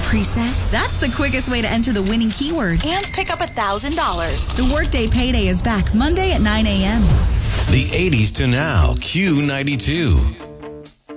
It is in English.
preset? That's the quickest way to enter the winning keyword And pick up $1,000. The Workday Payday is back Monday at 9 a.m. The 80s to now, Q92.